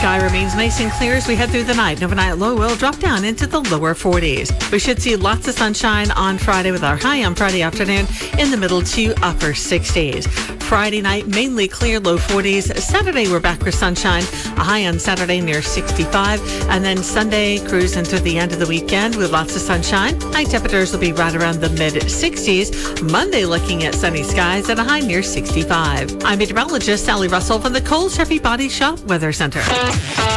sky remains nice and clear as we head through the night. An overnight low will drop down into the lower 40s. We should see lots of sunshine on Friday with our high on Friday afternoon in the middle to upper 60s. Friday night, mainly clear, low 40s. Saturday, we're back for sunshine. A high on Saturday near 65. And then Sunday, cruising through the end of the weekend with lots of sunshine. High temperatures will be right around the mid-60s. Monday, looking at sunny skies at a high near 65. I'm meteorologist Sally Russell from the Cole Chevy Body Shop Weather Center.